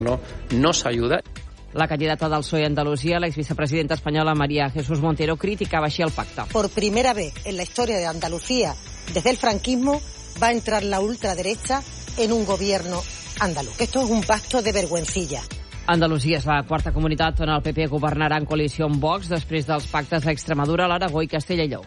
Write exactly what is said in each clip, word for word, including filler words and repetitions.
No, nos ayuda. La candidata del P S O E a Andalucía, la exvicepresidenta española María Jesús Montero, criticaba així el pacte. Por primera vez en la historia de Andalucía, desde el franquismo, va a entrar la ultraderecha en un gobierno andaluz. Esto es un pacto de vergüencilla. Andalusia és la quarta comunitat on el P P governarà en coalició amb Vox després dels pactes a Extremadura, l'Aragó i Castella i Lleó.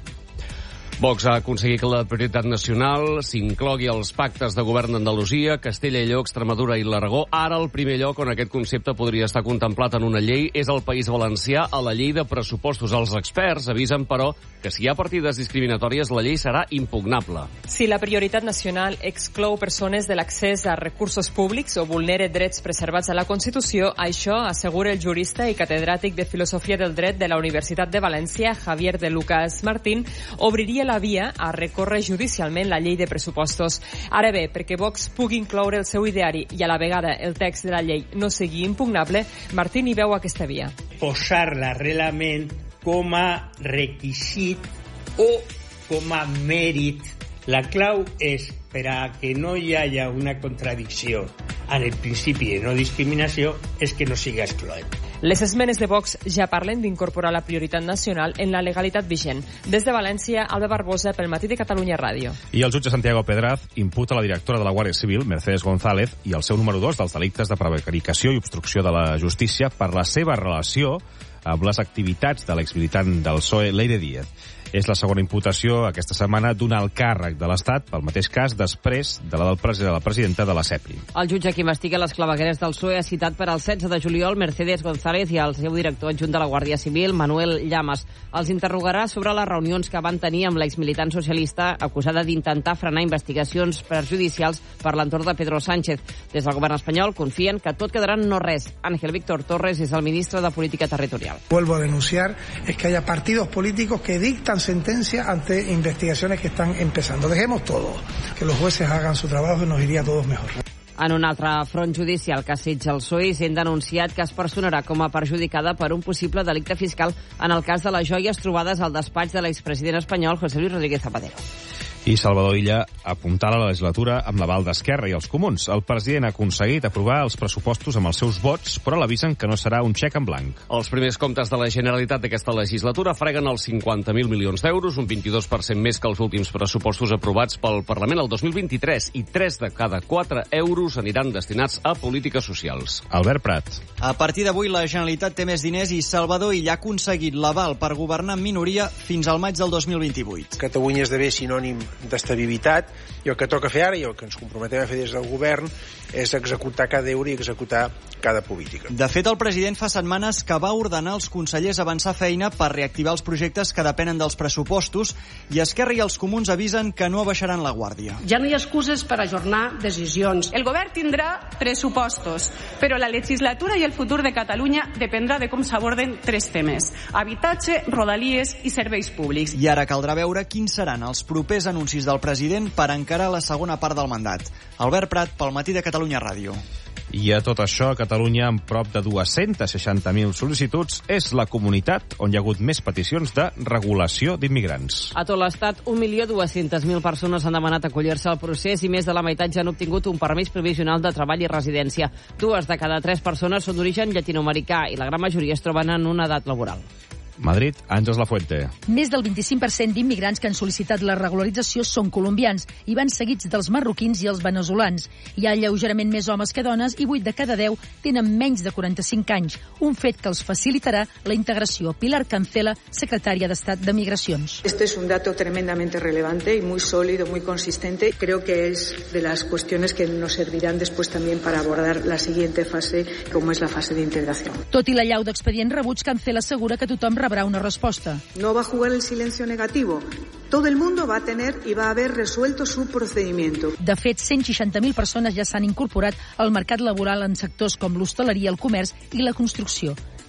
Vox ha aconseguit que la prioritat nacional s'inclogui als pactes de govern d'Andalusia, Castella i Lleó, Extremadura i l'Aragó. Ara, el primer lloc on aquest concepte podria estar contemplat en una llei és el País Valencià, a la llei de pressupostos. Els experts avisen, però, que si hi ha partides discriminatòries, la llei serà impugnable. Si la prioritat nacional exclou persones de l'accés a recursos públics o vulnera drets preservats a la Constitució, això, assegura el jurista i catedràtic de Filosofia del Dret de la Universitat de València, Javier de Lucas Martín, obriria la via a recórrer judicialment la llei de pressupostos. Ara bé, perquè Vox pugui incloure el seu ideari i a la vegada el text de la llei no sigui impugnable, Martín hi veu aquesta via. Posar-la realment com a requisit o com a mèrit. La clau és, per a que no hi hagi una contradicció en el principi de no discriminació, és que no siga excloent. Les esmenes de Vox ja parlen d'incorporar la prioritat nacional en la legalitat vigent. Des de València, Alba Barbosa, pel Matí de Catalunya Ràdio. I el jutge Santiago Pedraz imputa a la directora de la Guàrdia Civil, Mercedes González, i el seu número dos dels delictes de prevaricació i obstrucció de la justícia per la seva relació amb les activitats de l'exmilitant del P S O E, Leire Díaz. És la segona imputació aquesta setmana d'un alt càrrec de l'Estat pel mateix cas després de la del president de la presidenta de la CEPI. El jutge que investiga les clavegueres del P S O E ha citat per al setze de juliol Mercedes González i el seu director adjunt de la Guàrdia Civil, Manuel Llamas. Els interrogarà sobre les reunions que van tenir amb l'exmilitant socialista acusada d'intentar frenar investigacions perjudicials per l'entorn de Pedro Sánchez. Des del govern espanyol confien que tot quedarà en no res. Ángel Víctor Torres és el ministre de Política Territorial. Vuelvo a denunciar es que haya partidos políticos que dictan sentencia ante investigaciones que están empezando. Dejemos todo, que los jueces hagan su trabajo y nos iría a todos mejor. En un altre front judicial que assetja el P S O E, s'han denunciat que es personarà com a perjudicada per un possible delicte fiscal en el cas de les joies trobades al despatx de l'expresident espanyol José Luis Rodríguez Zapatero. I Salvador Illa apuntala la legislatura amb l'aval d'Esquerra i els comuns. El president ha aconseguit aprovar els pressupostos amb els seus vots, però l'avisen que no serà un xec en blanc. Els primers comptes de la Generalitat d'aquesta legislatura freguen els cinquanta mil milions d'euros, un vint-i-dos per cent més que els últims pressupostos aprovats pel Parlament el dos mil vint-i-tres, i tres de cada quatre euros aniran destinats a polítiques socials. Albert Prat. A partir d'avui la Generalitat té més diners i Salvador Illa ha aconseguit l'aval per governar en minoria fins al maig del dos mil vint-i-vuit. Catalunya esdevé sinònim d'estabilitat i el que toca fer ara i el que ens comprometem a fer des del govern és executar cada euro i executar cada política. De fet, el president fa setmanes que va ordenar als consellers avançar feina per reactivar els projectes que depenen dels pressupostos i Esquerra i els comuns avisen que no abaixaran la guàrdia. Ja no hi ha excuses per ajornar decisions. El govern tindrà pressupostos, però la legislatura i el futur de Catalunya dependrà de com s'aborden tres temes: habitatge, rodalies i serveis públics. I ara caldrà veure quins seran els propers anuncis del president per encarar la segona part del mandat. Albert Prat, pel Matí de Catalunya Ràdio. I a tot això, a Catalunya, amb prop de dues-centes seixanta mil sol·licituds, és la comunitat on hi ha hagut més peticions de regulació d'immigrants. A tot l'estat, un milió dues-centes mil persones han demanat acollir-se al procés i més de la meitat ja han obtingut un permís provisional de treball i residència. Dues de cada tres persones són d'origen llatinoamericà i la gran majoria es troben en una edat laboral. Madrid, Àngels Lafuente. Més del vint-i-cinc per cent d'immigrants que han sol·licitat la regularització són colombians i van seguits dels marroquins i els veneçolans. Hi ha lleugerament més homes que dones i vuit de cada deu tenen menys de quaranta-cinc anys, un fet que els facilitarà la integració. Pilar Cancela, secretària d'Estat de Migracions. Este es un dato tremendamente relevante y muy sólido, muy consistente. Creo que es de las cuestiones que nos servirán después también para abordar la siguiente fase, como es la fase de integración. Tot i la llau d'expedients rebuts, Cancela assegura que tothom rebrà una resposta. No va a jugar el silencio negativo. Todo el mundo va a tener y va a haber resuelto su procedimiento. De fet, cent seixanta mil persones ja s'han incorporat al mercat laboral en sectors com l'hostaleria, el comerç i la construcció.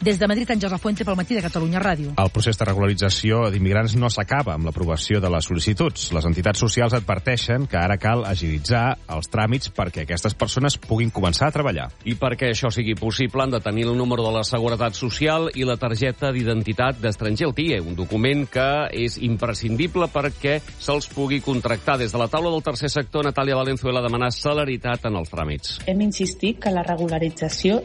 Des de Madrid, Àngels Lafuente, pel Matí de Catalunya Ràdio. El procés de regularització d'immigrants no s'acaba amb l'aprovació de les sol·licituds. Les entitats socials adverteixen que ara cal agilitzar els tràmits perquè aquestes persones puguin començar a treballar. I perquè això sigui possible han de tenir el número de la Seguretat Social i la targeta d'identitat d'estranger, el T I E, un document que és imprescindible perquè se'ls pugui contractar. Des de la taula del tercer sector, Natàlia Valenzuela demana celeritat en els tràmits. Hem insistit que la regularització